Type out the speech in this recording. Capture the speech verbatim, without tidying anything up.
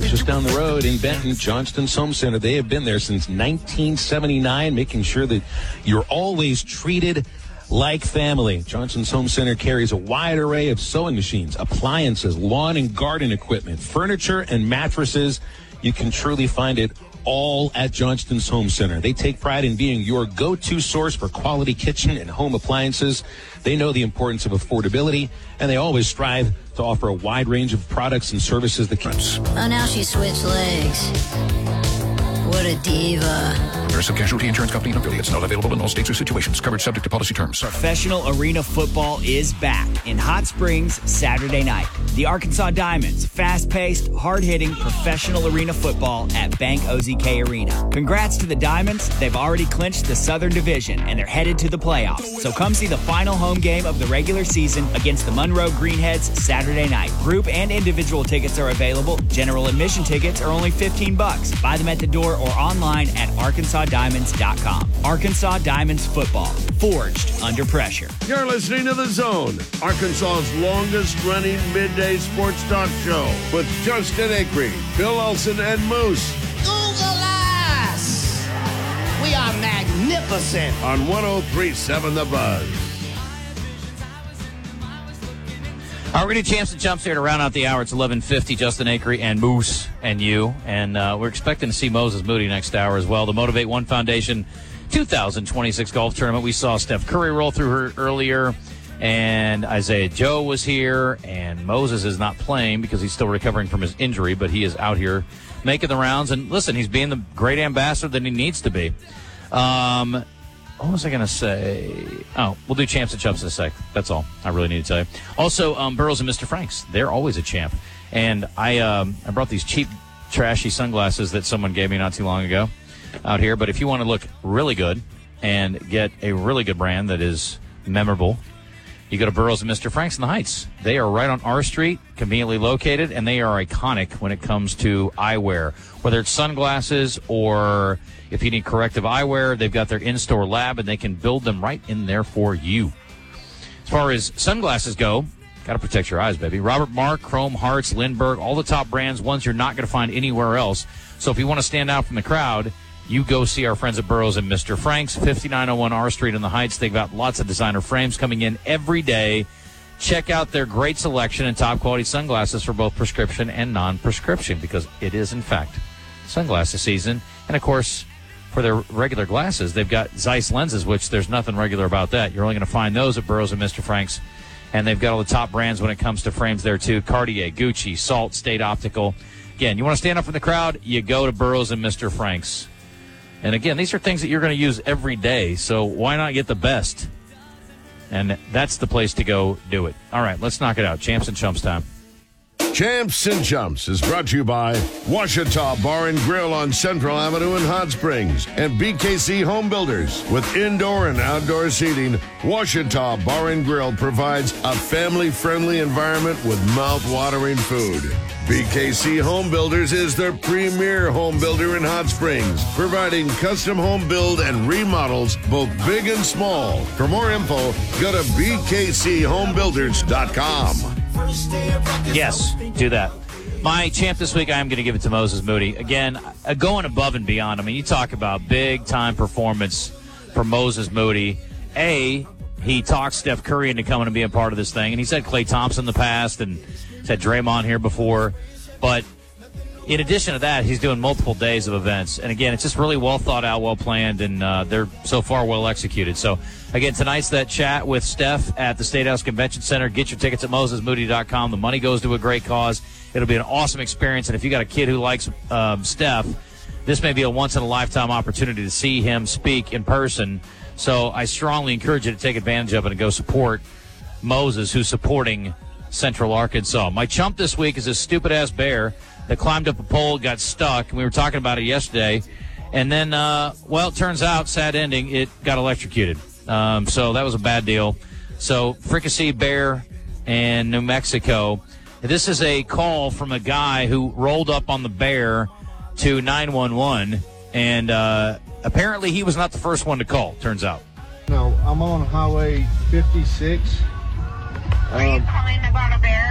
just down the road in Benton, Johnston's Home Center. They have been there since nineteen seventy-nine, making sure that you're always treated like family. Johnston's Home Center carries a wide array of sewing machines, appliances, lawn and garden equipment, furniture, and mattresses. You can truly find it all at Johnston's Home Center. They take pride in being your go-to source for quality kitchen and home appliances. They know the importance of affordability, and they always strive to offer a wide range of products and services that can... Oh, now she switched legs. What a diva. Progressive Casualty Insurance Company and affiliates. Not available in all states or situations. Coverage subject to policy terms. Professional arena football is back in Hot Springs Saturday night. The Arkansas Diamonds, fast-paced, hard-hitting professional arena football at Bank O Z K Arena. Congrats to the Diamonds. They've already clinched the Southern Division, and they're headed to the playoffs. So come see the final home game of the regular season against the Monroe Greenheads Saturday night. Group and individual tickets are available. General admission tickets are only fifteen bucks. Buy them at the door or online at arkansas diamonds dot com. Arkansas Diamonds football, forged under pressure. You're listening to The Zone, Arkansas's longest-running midday sports talk show with Justin Acree, Bill Olson, and Moose. Google us! We are magnificent. On one oh three point seven The Buzz. All right, we're going to do Champs and Chumps here to round out the hour. It's eleven fifty. Justin Acree and Moose and you. And uh, we're expecting to see Moses Moody next hour as well. The Motivate One Foundation two thousand twenty-six golf tournament. We saw Steph Curry roll through her earlier, and Isaiah Joe was here, and Moses is not playing because he's still recovering from his injury, but he is out here making the rounds. And listen, he's being the great ambassador that he needs to be. Um... What was I going to say? Oh, we'll do Champs and Chumps in a sec. That's all I really need to tell you. Also, um, Burroughs and Mister Franks, they're always a champ. And I um, I brought these cheap, trashy sunglasses that someone gave me not too long ago out here. But if you want to look really good and get a really good brand that is memorable, you go to Burroughs and Mister Franks in the Heights. They are right on R Street, conveniently located, and they are iconic when it comes to eyewear. Whether it's sunglasses or if you need corrective eyewear, they've got their in-store lab, and they can build them right in there for you. As far as sunglasses go, got to protect your eyes, baby. Robert Mark, Chrome Hearts, Lindbergh, all the top brands, ones you're not going to find anywhere else. So if you want to stand out from the crowd, you go see our friends at Burroughs and Mister Franks, fifty-nine oh one R Street in the Heights. They've got lots of designer frames coming in every day. Check out their great selection and top-quality sunglasses for both prescription and non-prescription, because it is, in fact, sunglasses season. And, of course, for their regular glasses, they've got Zeiss lenses, which there's nothing regular about that. You're only going to find those at Burroughs and Mister Franks. And they've got all the top brands when it comes to frames there, too. Cartier, Gucci, Salt, State Optical. Again, you want to stand up from the crowd, you go to Burroughs and Mister Franks. And, again, these are things that you're going to use every day, so why not get the best? And that's the place to go do it. All right, let's knock it out. Champs and Chumps time. Champs and Chumps is brought to you by Ouachita Bar and Grill on Central Avenue in Hot Springs and B K C Home Builders. With indoor and outdoor seating, Ouachita Bar and Grill provides a family-friendly environment with mouth-watering food. B K C Home Builders is the premier home builder in Hot Springs, providing custom home build and remodels, both big and small. For more info, go to b k c home builders dot com. Yes, do that. My champ this week, I am going to give it to Moses Moody. Again, uh, going above and beyond. I mean, you talk about big-time performance for Moses Moody. A, he talked Steph Curry into coming and being part of this thing, and he's had Klay Thompson in the past, and he's had Draymond here before. But in addition to that, he's doing multiple days of events. And, again, it's just really well thought out, well planned, and uh, they're so far well executed. So, again, tonight's that chat with Steph at the State House Convention Center. Get your tickets at moses moody dot com. The money goes to a great cause. It'll be an awesome experience. And if you got a kid who likes um, Steph, this may be a once-in-a-lifetime opportunity to see him speak in person. So I strongly encourage you to take advantage of it and go support Moses, who's supporting Central Arkansas. My chump this week is this stupid-ass bear that climbed up a pole, got stuck, and we were talking about it yesterday. And then, uh, well, it turns out, sad ending, it got electrocuted. Um, so that was a bad deal. So Fricassee Bear in New Mexico. This is a call from a guy who rolled up on the bear to nine one one, and uh, apparently he was not the first one to call, turns out. No, I'm on Highway fifty-six. Are you calling about a bear?